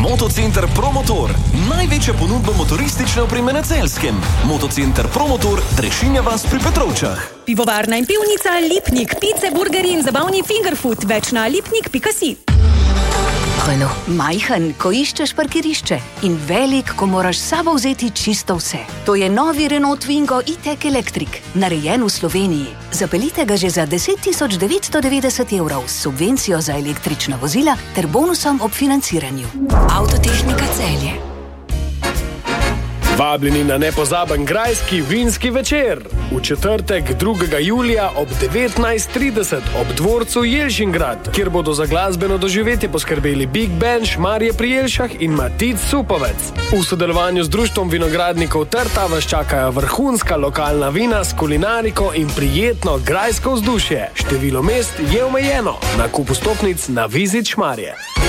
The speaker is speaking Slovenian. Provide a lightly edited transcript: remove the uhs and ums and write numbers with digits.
Motocenter Promotor. Največja ponudba motoristične opreme na Celjskem. Motocenter Promotor, Drežinja vas pri Petrovčah. Pivovarna in pivnica Lipnik, pice, burgeri in zabavni fingerfood. Več na lipnik.si. Renault. Majhen, ko iščeš parkirišče in velik, ko moraš s sabo vzeti čisto vse. To je novi Renault Twingo E-Tech Electric, narejen v Sloveniji. Zapeljite ga že za 10.990 € s subvencijo za električna vozila ter bonusom ob financiranju. Avtotehnika Celje. Vabljeni na nepozaben grajski vinski večer. V četrtek 2. julija ob 19.30 ob dvorcu Jelšingrad, kjer bodo za glasbeno doživetje poskrbeli Big Band, Šmarje pri Jelšah in Matic Supovec. V sodelovanju z društvom vinogradnikov Trta vas čakajo vrhunska lokalna vina s kulinariko in prijetno grajsko vzdušje. Število mest je omejeno. Nakup vstopnic na Visit Šmarje.